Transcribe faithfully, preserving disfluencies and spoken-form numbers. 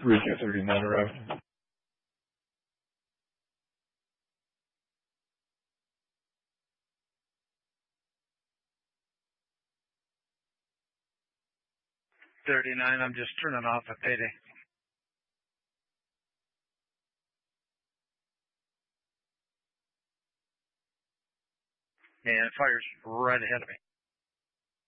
Region thirty-nine arrived. thirty-nine, I'm just turning off at payday. And fire's right ahead of me.